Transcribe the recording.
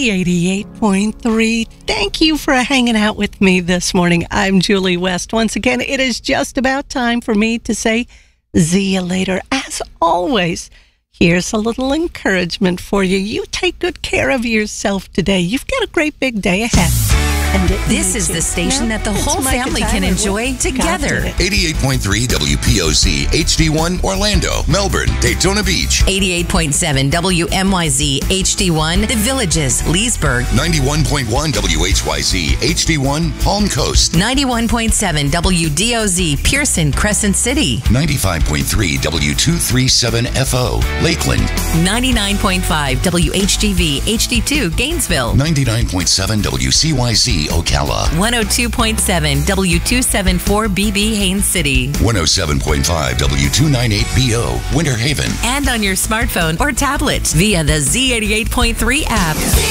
Z88.3. Thank you for hanging out with me this morning. I'm Julie West. Once again, it is just about time for me to say see you later. As always, here's a little encouragement for you. You take good care of yourself today. You've got a great big day ahead. This is the station that the whole family can enjoy together. 88.3 WPOC HD1 Orlando, Melbourne, Daytona Beach. 88.7 WMYZ HD1 The Villages, Leesburg. 91.1 WHYZ HD1 Palm Coast. 91.7 WDOZ Pearson, Crescent City. 95.3 W237FO Lakeland. 99.5 WHGV HD2 Gainesville. 99.7 WCYZ Ocala. 102.7 W274BB Haines City. 107.5 W298BO Winter Haven. And on your smartphone or tablet via the Z88.3 app.